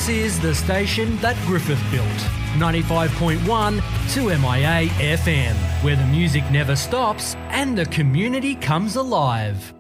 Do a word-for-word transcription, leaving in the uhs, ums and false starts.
This is the station that Griffith built. ninety-five point one two M I A F M, where the music never stops and the community comes alive.